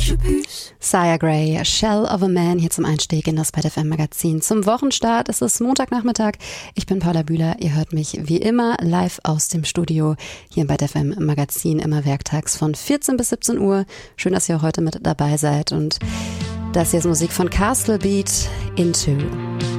Saya Gray, Shell of a Man, hier zum Einstieg in das Bad FM Magazin. Zum Wochenstart, es ist Montagnachmittag. Ich bin Paula Bühler, ihr hört mich wie immer live aus dem Studio hier im Bad FM Magazin, immer werktags von 14 bis 17 Uhr. Schön, dass ihr auch heute mit dabei seid, und das hier ist Musik von Castle Beat, Into.